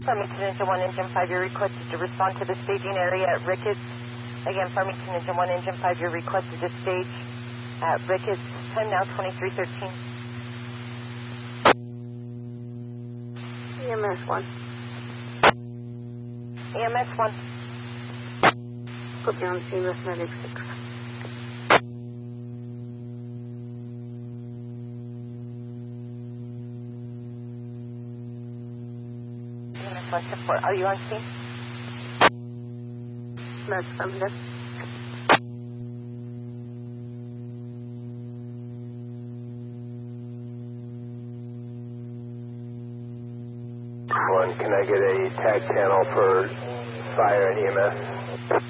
Farmington Engine 1, Engine 5, you're requested to respond to the staging area at Ricketts. Again, Farmington Engine 1, Engine 5, you're requested to stage at Ricketts. Time now 2313. EMS 1. EMS 1. Put you on scene with medic 6. EMS 1 support. Are you on scene? That's affirmative. Can I get a tag channel for fire and EMS?